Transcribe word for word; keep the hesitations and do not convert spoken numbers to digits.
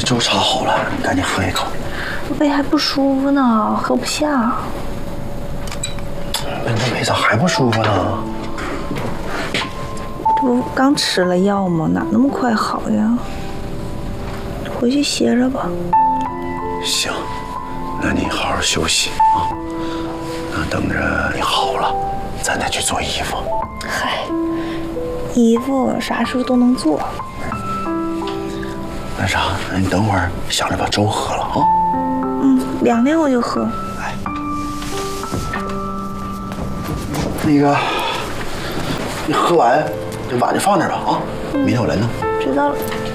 粥茶好了，你赶紧喝一口。 我胃还不舒服呢，喝不下。 那你胃咋还不舒服呢？ 这不刚吃了药吗？哪那么快好呀？回去歇着吧。 行，那你好好休息啊。那等着你好了，咱再去做衣服。 嗨，衣服啥时候都能做。 那啥，那你等会儿想着把粥喝了啊。 嗯，凉凉我就喝。 哎，那个，你喝完这碗就放那儿吧啊，明天我来弄。 知道了。